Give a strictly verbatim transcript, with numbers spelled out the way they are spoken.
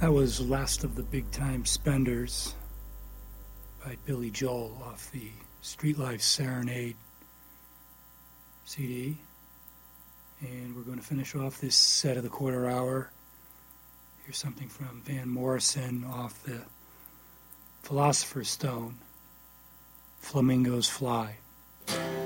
That was Last of the Big Time Spenders by Billy Joel off the Street Life Serenade C D. And we're going to finish off this set of the quarter hour. Here's something from Van Morrison off the Philosopher's Stone, Flamingos Fly.